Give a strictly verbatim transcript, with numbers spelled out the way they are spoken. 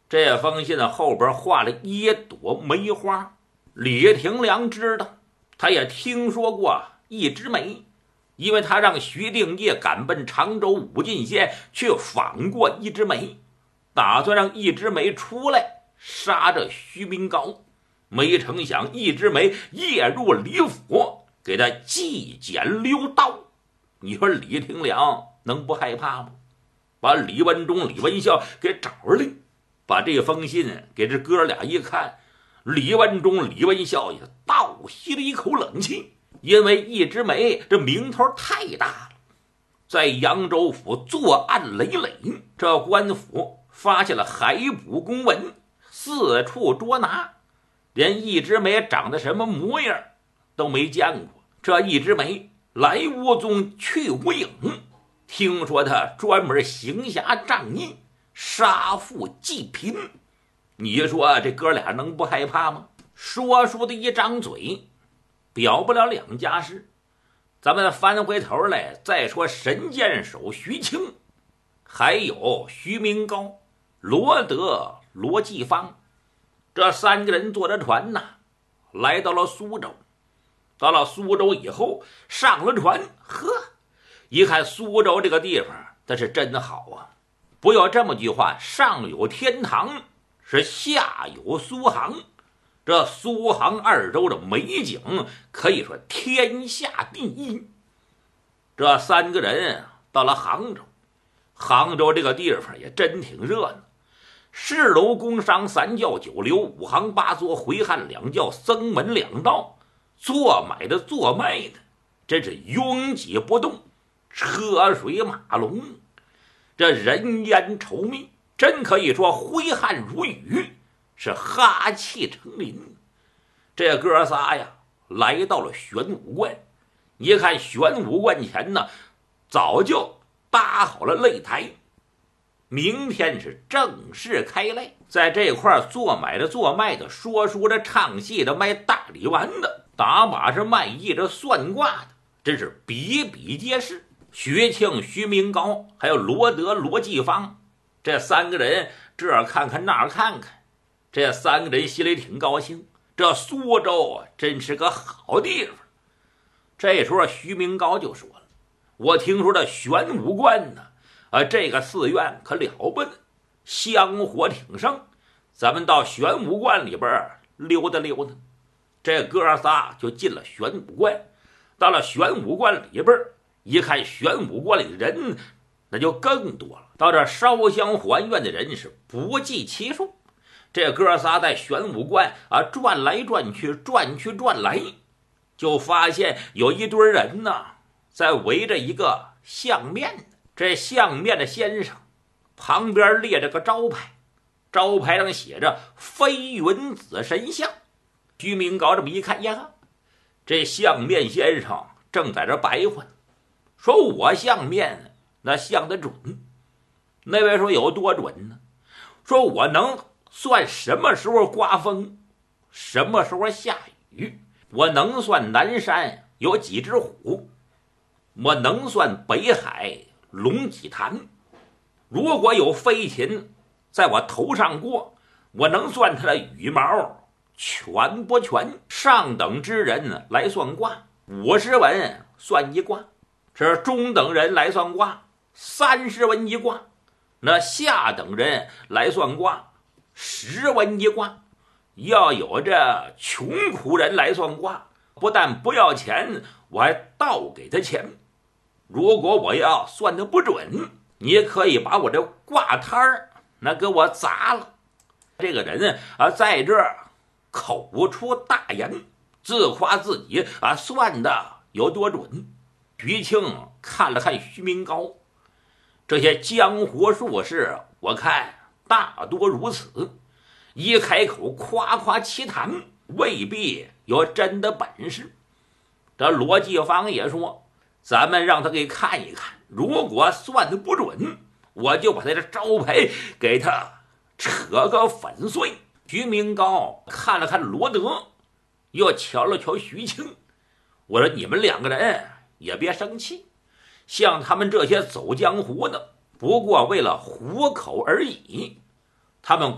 这封信后边画了一朵梅花。李廷良知道，他也听说过一枝梅，因为他让徐定业赶奔常州武进县去访过一枝梅，打算让一枝梅出来杀这徐明高。没成想一枝梅夜入李府，给他祭剪溜刀。你说李廷良能不害怕吗？把李文忠、李文孝给找来，把这封信给这哥俩一看，李文忠、李文孝也倒吸了一口冷气，因为一枝梅这名头太大了，在扬州府作案累累，这官府发现了海捕公文，四处捉拿，连一枝梅长得什么模样都没见过。这一枝梅来无踪去无影，听说他专门行侠仗义，杀富济贫。你说这哥俩能不害怕吗？说书的一张嘴表不了两家事。咱们翻回头来再说神箭手徐庆，还有徐明高、罗德、罗继芳，这三个人坐着船呐，来到了苏州。到了苏州以后，上了船，呵，一看苏州这个地方，那是真好啊！不要这么句话，上有天堂，是下有苏杭。这苏杭二州的美景可以说天下第一。这三个人到了杭州，杭州这个地方也真挺热闹，市楼工商三教九流五行八作回汉两教僧门两道，做买的做卖的真是拥挤不动，车水马龙，这人烟稠密，真可以说挥汗如雨，是哈气成林。这哥仨呀来到了玄武观，一看玄武观前呢早就搭好了擂台，明天是正式开擂。在这块做买的做卖的，说书的唱戏的，卖大礼丸的，打马是卖艺的，算卦的，真是比比皆是。徐庆、徐明高还有罗德、罗继芳，这三个人这儿看看那儿看看，这三个人心里挺高兴，这苏州真是个好地方。这时候徐明高就说了，我听说这玄武观呢啊，这个寺院可了不得，香火挺盛，咱们到玄武观里边溜达溜达。这哥仨就进了玄武观，到了玄武观里边一看，玄武观里人那就更多了，到这烧香还愿的人是不计其数。这哥仨在玄武观啊转来转去，转去转来，就发现有一堆人呢在围着一个相面的。这相面的先生旁边列着个招牌，招牌上写着飞云子神像。徐明高这么一看呀，这相面先生正在这白话，说我相面那相得准。那位说有多准呢？说我能算什么时候刮风，什么时候下雨，我能算南山有几只虎，我能算北海龙几潭，如果有飞禽在我头上过，我能算它的羽毛全不全。上等之人来算卦，五十文算一卦，这中等人来算卦，三十文一卦，那下等人来算卦，十文一卦。要有这穷苦人来算卦，不但不要钱，我还倒给他钱。如果我要算的不准，你可以把我这卦摊儿那给我砸了。这个人啊，在这儿口出大言，自夸自己啊算的有多准。徐庆看了看徐明高，这些江湖术士我看大多如此，一开口夸夸其谈，未必有真的本事。这罗继芳也说，咱们让他给看一看，如果算的不准，我就把他的招牌给他扯个粉碎。徐明高看了看罗德，又瞧了瞧徐庆，我说你们两个人也别生气，像他们这些走江湖的，不过为了糊口而已，他们